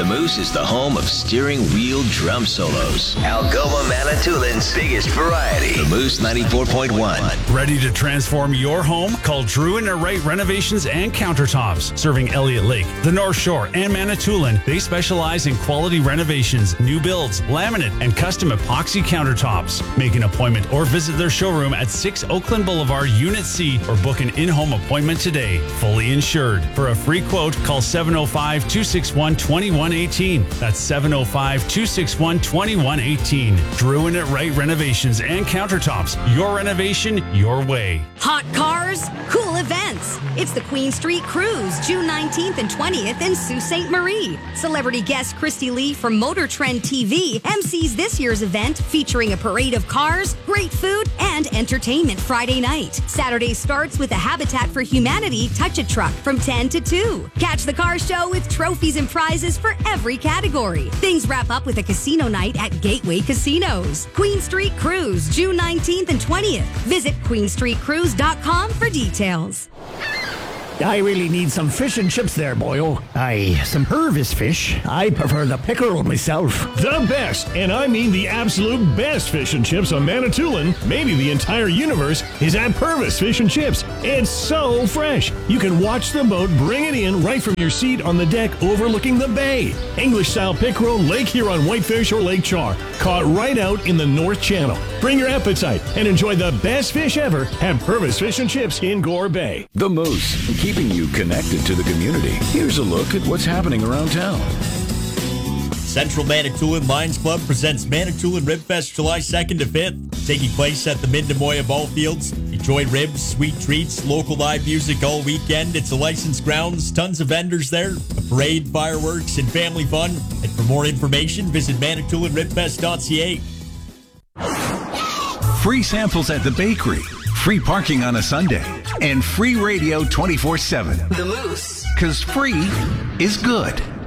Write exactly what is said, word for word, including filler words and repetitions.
Moose is the home of steering wheel drum solos. Algoma Manitoulин's biggest variety. The Moose ninety-four point one. Ready to transform your home? Call Drew and Wright Renovations and Countertops. Serving Elliott Lake, the North Shore, and Manitoulin. They specialize in quality renovations, new builds, laminate, and custom epoxy countertops. Make an appointment or visit their showroom at six Oakland Boulevard, Unit C, or book an in-home appointment today. Fully insured. For a free quote, call seven oh five, two six one, two one one eight. That's seven oh five, two six one, two one one eight. Drew and Wright Renovations and Countertops. Your renovation, your way. Hot cars, cool events. It's the Queen Street Cruise, June nineteenth and twentieth in Sault Ste. Marie. Celebrity guest Christy Lee from Motor Trend T V M Cs this year's event, featuring a parade of cars, great food, and entertainment Friday night. Saturday starts with a Habitat for Humanity Touch-A-Truck from ten to two. Catch the car show with trophies and prizes for every category. Things wrap up with a casino night at Gateway Casinos. Queen Street Cruise, June nineteenth and twentieth. Visit queen street cruise dot com for details. I really need some fish and chips there, boyo. Aye, some Purvis fish. I prefer the pickerel myself. The best, and I mean the absolute best fish and chips on Manitoulin, maybe the entire universe, is at Purvis Fish and Chips. It's so fresh. You can watch the boat bring it in right from your seat on the deck overlooking the bay. English-style pickerel, Lake Huron whitefish, or Lake Char, caught right out in the North Channel. Bring your appetite and enjoy the best fish ever at Purvis Fish and Chips in Gore Bay. The Moose, keeping you connected to the community. Here's a look at what's happening around town. Central Manitoulin Lions Club presents Manitoulin Rib Fest July second to fifth, taking place at the Mid-Namoya Ball Fields. Enjoy ribs, sweet treats, local live music all weekend. It's a licensed grounds, tons of vendors there, a parade, fireworks, and family fun. And for more information, visit manitoulin rib fest dot c a. Free samples at the bakery, free parking on a Sunday, and free radio twenty-four seven. The Moose. Because free is good.